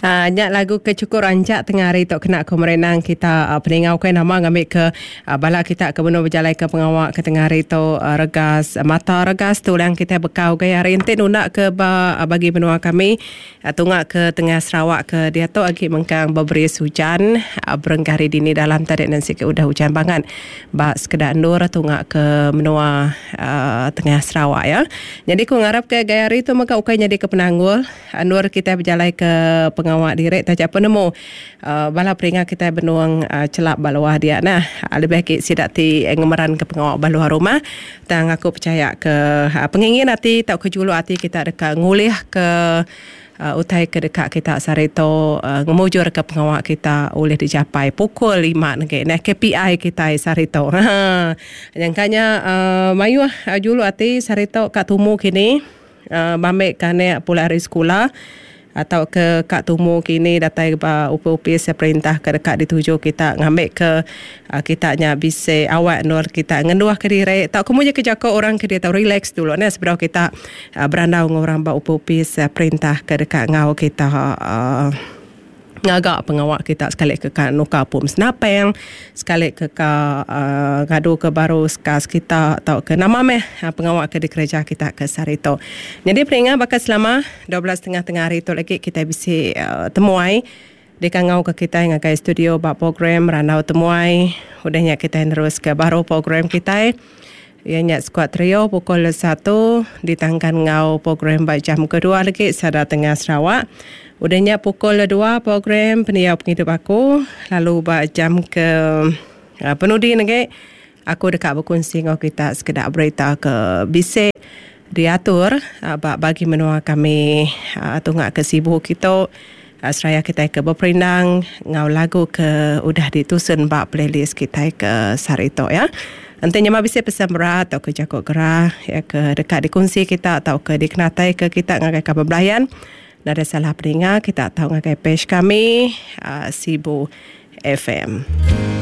Nyak lagu kecukur rancak tengah hari tok kena kemerenang kita peningau kai nama ngambil ke bala kita ke benar berjalan ke pengawak ke tengah hari tu regas mata regas tu yang kita bekau gaya hari ente nak ke bagi benua kami tungak ke tengah Sarawak ke dia tu agi mengkang beberis hujan berengkah hari dini dalam tarik nanti ke udah hujan bangan ba sekedar nur tungak ke benua tengah Sarawak ya. Jadi ku ngarap ke gaya hari tu maka ukai jadi ke penanggul nur kita berjalan ke pengawak direct tajak penemu bala peringat kita benuang celap baluah dia nah lebih baik sidak ti ngemeran ke pengawak baluah rumah tang aku percaya ke pengingin hati tak kejulu hati kita dekat ngulih ke utai ke dekat kita sarito ngemujur ke pengawak kita boleh dicapai pukul 5 nah KPI kita sarito yang kanya mayu julu hati sarito kat tumu kini bamek kane pula hari sekolah atau ke Kak Tumu kini datai ba upi-upi seperintah ke dekat dituju kita ngambil ke kitanya bisa awak nur kita ngenduah ke diri tak kemudian kejako orang ke dia tahu relax dulu nah sebelum kita berandau ngorang ba upi-upi seperintah ke dekat ngau kita ngagak pengawak kita sekali ke nuka pum senapeng sekali ke ngadu ke baru skas kita atau ke nama meh pengawak ke di kerja kita ke Sarito. Jadi peringat bakal selama 12 tengah hari tu lagi kita bisa temuai di kangau ke kita yang agak studio bak program ranau temuai udahnya kita terus ke baru program kita ianya squad trio pukul 1 ditangkan ngau program bak jam kedua lagi sada tengah Sarawak. Udahnya pukul 2 program peniau penghidup aku lalu bak jam ke penudi lagi aku dekat berkongsi dengan kita sekedar berita ke bisik diatur bagi menua kami tungak ke sibuk kita seraya kita ke berperindang ngau lagu ke udah ditusun bak playlist kita ke Sarito ya. Nantinya bisa pesan berat atau ke jakok gerah ya ke dekat dikongsi kita atau ke dikenatai ke kita ngagai kabar belayan. Ada salah peringat kita tahu ngagai page kami Sibu FM.